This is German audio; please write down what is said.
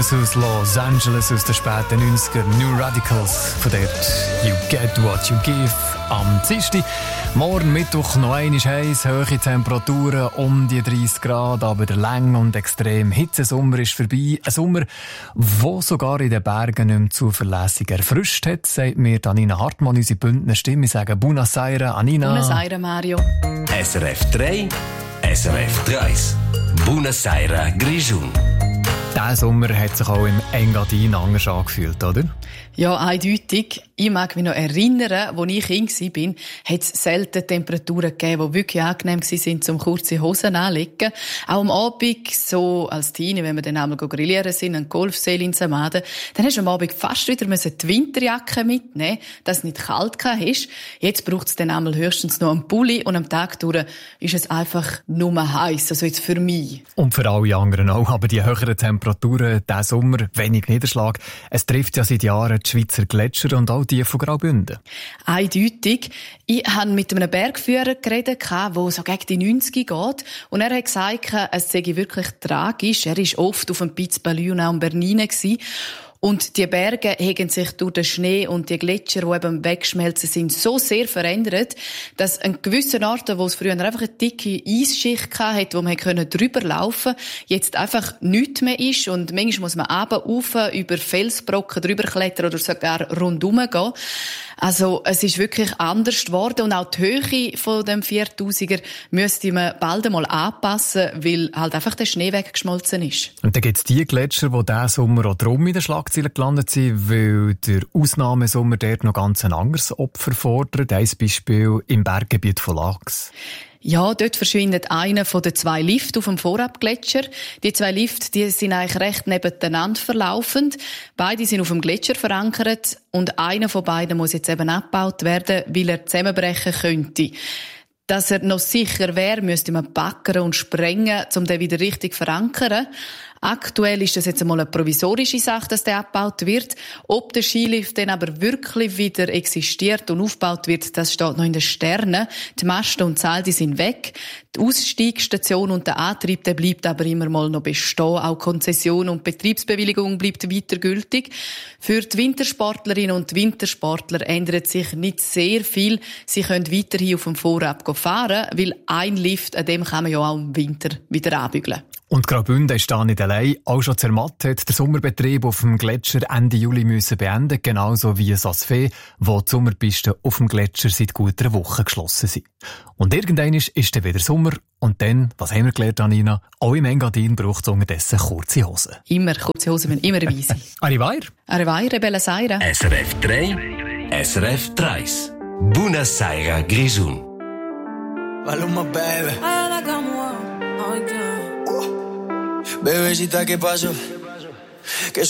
Elvis aus Los Angeles aus den späten 90er, New Radicals, von dort «You get what you give». Am Dienstag, morgen Mittwoch noch einmal heiß, hohe Temperaturen um die 30 Grad, aber der lange und extrem Hitzesommer ist vorbei. Ein Sommer, der sogar in den Bergen nicht mehr zuverlässig erfrischt hat, sagt mir Anina Hartmann, unsere Bündner Stimme. Ich sage «Buenos Aires», Anina. «Buenos Aires», Mario. SRF 3, SRF 3. «Buenos Aires», Grischun. Dieser Sommer hat sich auch im Engadin anders angefühlt, oder? Ja, eindeutig. Ich mag mich noch erinnern, als ich Kind war, hat es selten Temperaturen gegeben, die wirklich angenehm waren, zum kurze Hosen anlegen. Auch am Abend, so als Teenie, wenn wir dann einmal grillieren sind, ein Golfsee in Samaden, dann hast du am Abend fast wieder die Winterjacke mitnehmen, dass es nicht kalt war. Jetzt braucht es dann einmal höchstens noch einen Pulli und am Tag durch ist es einfach nur heiß, also jetzt für mich. Und für alle anderen auch, aber die höheren Temperaturen, diesen Sommer, wenig Niederschlag, es trifft ja seit Jahren die Schweizer Gletscher und auch die von Graubünden. Eindeutig. Ich habe mit einem Bergführer geredet, der so gegen die 90 geht. Und er hat gesagt, es sei wirklich tragisch. Er war oft auf dem Piz Ballion und Bernina. Und die Berge haben sich durch den Schnee und die Gletscher, die eben wegschmelzen sind, so sehr verändert, dass an gewissen Orten, wo es früher einfach eine dicke Eisschicht hatte, wo man drüber laufen konnte, jetzt einfach nichts mehr ist. Und manchmal muss man rauf, über Felsbrocken drüber klettern oder sogar rundherum gehen. Also, es ist wirklich anders geworden. Und auch die Höhe von dem 4000er müsste man bald einmal anpassen, weil halt einfach der Schnee weggeschmolzen ist. Und dann gibt es die Gletscher, die diesen Sommer auch drum in den Schlagzeilen gelandet sind, weil der Ausnahmesommer dort noch ganz ein anderes Opfer fordert. Ein Beispiel im Berggebiet von Laax. Ja, dort verschwindet einer von den 2 Lifte auf dem Vorabgletscher. Die 2 Lifte, die sind eigentlich recht nebeneinander verlaufend. Beide sind auf dem Gletscher verankert und einer von beiden muss jetzt eben abgebaut werden, weil er zusammenbrechen könnte. Dass er noch sicher wäre, müsste man backern und sprengen, um den wieder richtig zu verankern. Aktuell ist das jetzt einmal eine provisorische Sache, dass der abgebaut wird. Ob der Skilift dann aber wirklich wieder existiert und aufgebaut wird, das steht noch in den Sternen. Die Masten und die Seile, die sind weg. Die Ausstiegsstation und der Antrieb, der bleibt aber immer mal noch bestehen. Auch Konzession und Betriebsbewilligung bleibt weiter gültig. Für die Wintersportlerinnen und Wintersportler ändert sich nicht sehr viel. Sie können weiterhin auf dem Vorab fahren, weil ein Lift, an dem kann man ja auch im Winter wieder anbügeln. Und Graubünden ist da nicht allein. Auch schon Zermatt hat der Sommerbetrieb auf dem Gletscher Ende Juli müssen beenden, genauso wie Sasfee, wo die Sommerpisten auf dem Gletscher seit gut einer Woche geschlossen sind. Und irgendwann ist dann wieder Sommer. Und dann, was haben wir gelernt, Anina? Auch im Engadin braucht es unterdessen kurze Hosen. Immer kurze Hosen, wenn immer dabei sein. Arrivederci. Arrivederci, Buenos Aires. SRF 3, SRF 3. Buenos Aires, Grischun. Maluma, baby. Bebecita, ¿qué pasó?